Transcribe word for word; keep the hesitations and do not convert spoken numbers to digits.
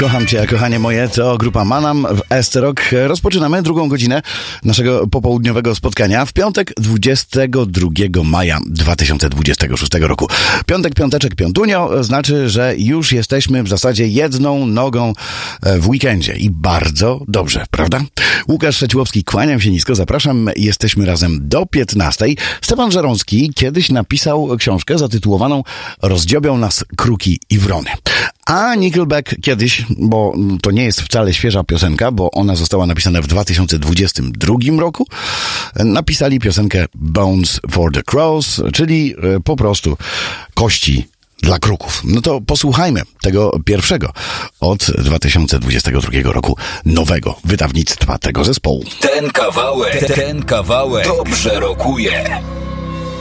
Kocham Cię, kochanie moje, to grupa Manam w Esterok. Rozpoczynamy drugą godzinę naszego popołudniowego spotkania w piątek dwudziestego drugiego maja dwa tysiące dwudziestego szóstego roku. Piątek, piąteczek, piątunio znaczy, że już jesteśmy w zasadzie jedną nogą w weekendzie i bardzo dobrze, prawda? Łukasz Szeciłowski, kłaniam się nisko, zapraszam, jesteśmy razem do piętnastej. Stefan Żeromski kiedyś napisał książkę zatytułowaną Rozdziobią nas kruki i wrony. A Nickelback kiedyś, bo to nie jest wcale świeża piosenka, bo ona została napisana w dwa tysiące dwudziestym drugim roku, napisali piosenkę Bones for the Crows, czyli po prostu kości dla kruków. No to posłuchajmy tego pierwszego od dwa tysiące dwudziestego drugiego roku nowego wydawnictwa tego zespołu. Ten kawałek, ten kawałek dobrze rokuje.